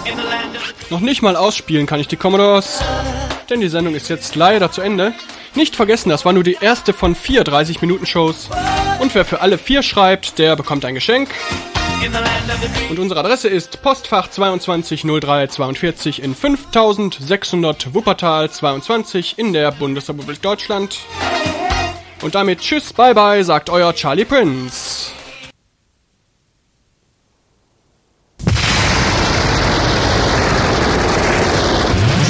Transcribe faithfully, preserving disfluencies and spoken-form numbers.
Noch nicht mal ausspielen kann ich die Commodores, denn die Sendung ist jetzt leider zu Ende. Nicht vergessen, das war nur die erste von vier dreißig-Minuten-Shows. Und wer für alle vier schreibt, der bekommt ein Geschenk. Und unsere Adresse ist Postfach zweiundzwanzig null drei zweiundvierzig in fünftausendsechshundert Wuppertal zweiundzwanzig in der Bundesrepublik Deutschland. Und damit tschüss, bye bye, sagt euer Charlie Prince.